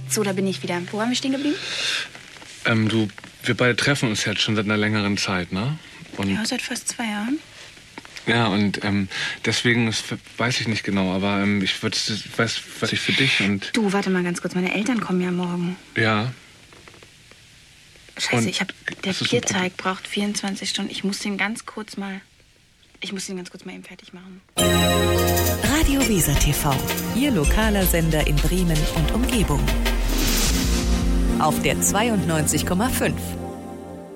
So, da bin ich wieder. Wo waren wir stehen geblieben? Wir beide treffen uns jetzt schon seit einer längeren Zeit, ne? Und ja, seit fast 2 Jahren. Ja, und deswegen, weiß ich nicht genau, aber ich weiß, was ich für dich und... Du, warte mal ganz kurz, meine Eltern kommen ja morgen. Ja. Scheiße, der Bierteig braucht 24 Stunden. Ich muss den ganz kurz mal eben fertig machen. Radio Weser TV, Ihr lokaler Sender in Bremen und Umgebung. Auf der 92,5.